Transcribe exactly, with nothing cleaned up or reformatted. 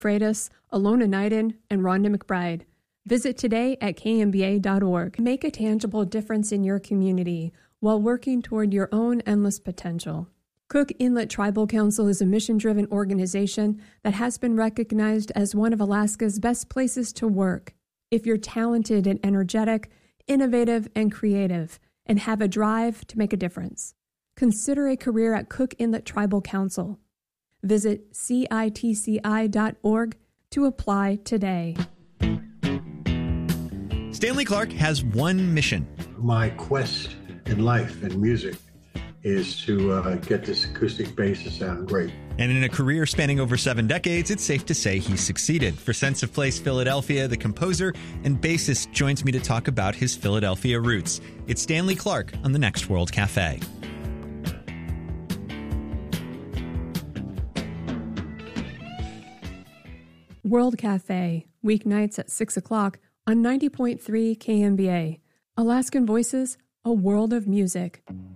Freitas, Alona Naiden, and Rhonda McBride. Visit today at K M B A dot org. Make a tangible difference in your community while working toward your own endless potential. Cook Inlet Tribal Council is a mission-driven organization that has been recognized as one of Alaska's best places to work. If you're talented and energetic, innovative and creative, and have a drive to make a difference, consider a career at Cook Inlet Tribal Council. Visit C I T C I dot org to apply today. Stanley Clarke has one mission. My quest in life and music is to uh, get this acoustic bass to sound great. And in a career spanning over seven decades, it's safe to say he succeeded. For Sense of Place Philadelphia, the composer and bassist joins me to talk about his Philadelphia roots. It's Stanley Clarke on the Next World Cafe. World Cafe, weeknights at six o'clock on ninety point three K M B A. Alaskan Voices, a world of music.